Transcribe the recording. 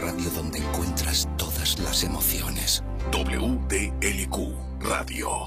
radio donde encuentras todas las emociones. WDLQ Radio.